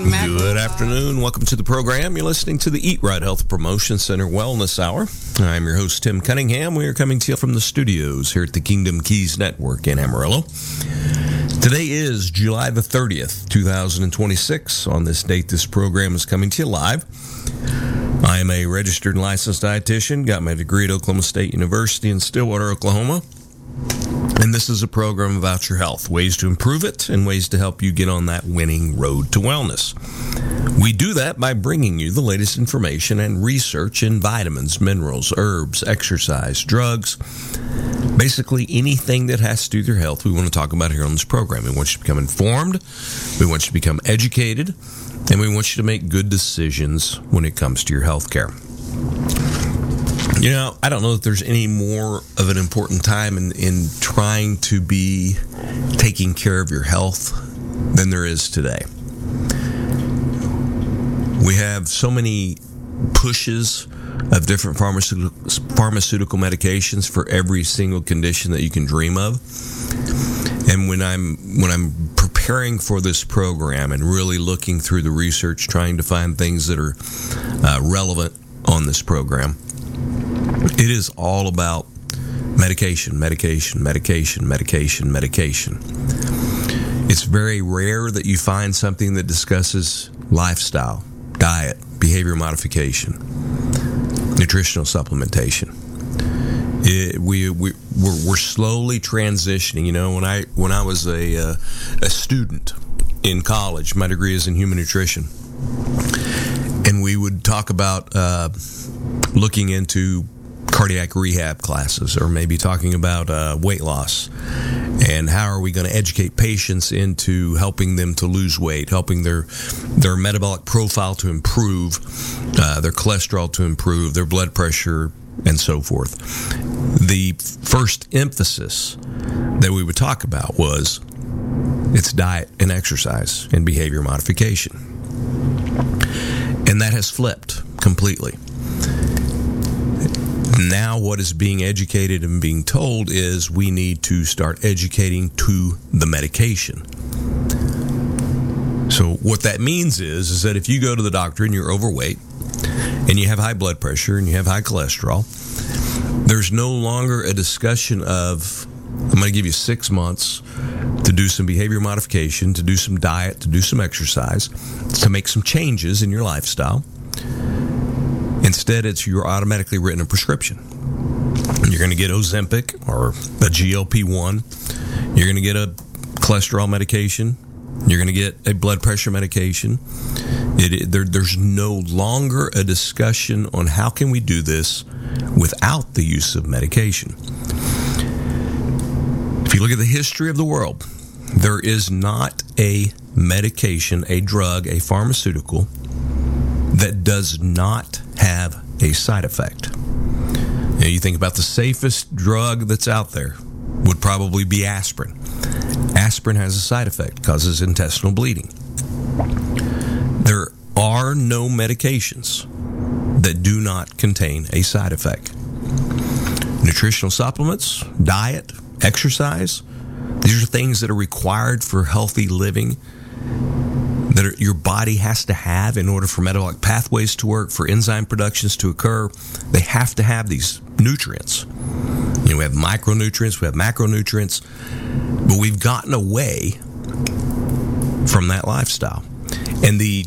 on macro. Good afternoon. Welcome to the program. You're listening to the Eat Right Health Promotion Center Wellness Hour. I'm your host, Tim Cunningham. We are coming to you from the studios here at the Kingdom Keys Network in Amarillo. Today is July the 30th, 2026. On this date, this program is coming to you live. I am a registered and licensed dietitian, got my degree at Oklahoma State University in Stillwater, Oklahoma. And this is a program about your health, ways to improve it and ways to help you get on that winning road to wellness. We do that by bringing you the latest information and research in vitamins, minerals, herbs, exercise, drugs, basically anything that has to do with your health we want to talk about here on this program. We want you to become informed, we want you to become educated, and we want you to make good decisions when it comes to your health care. You know, I don't know that there's any more of an important time in trying to be taking care of your health than there is today. We have so many pushes of different pharmaceutical medications for every single condition that you can dream of. And when I'm preparing for this program and really looking through the research, trying to find things that are relevant on this program, it is all about medication. It's very rare that you find something that discusses lifestyle, diet, behavior modification, nutritional supplementation. We're slowly transitioning. You know, when I was a student in college, my degree is in human nutrition, and we would talk about looking into cardiac rehab classes, or maybe talking about weight loss, and how are we going to educate patients into helping them to lose weight, helping their metabolic profile to improve, their cholesterol to improve, their blood pressure, and so forth. The first emphasis that we would talk about was it's diet and exercise and behavior modification. And that has flipped completely. Now what is being educated and being told is we need to start educating to the medication. So what that means is that if you go to the doctor and you're overweight and you have high blood pressure and you have high cholesterol, there's no longer a discussion of, I'm going to give you 6 months to do some behavior modification, to do some diet, to do some exercise, to make some changes in your lifestyle. Instead, you're automatically written a prescription. You're going to get Ozempic or a GLP-1. You're going to get a cholesterol medication. You're going to get a blood pressure medication. There's no longer a discussion on how can we do this without the use of medication. If you look at the history of the world, there is not a medication, a drug, a pharmaceutical that does not have a side effect. You know, you think about the safest drug that's out there would probably be aspirin. Aspirin has a side effect, causes intestinal bleeding. There are no medications that do not contain a side effect. Nutritional supplements, diet, exercise, these are things that are required for healthy living, that your body has to have in order for metabolic pathways to work, for enzyme productions to occur. They have to have these nutrients. You know, we have micronutrients, we have macronutrients, but we've gotten away from that lifestyle. And the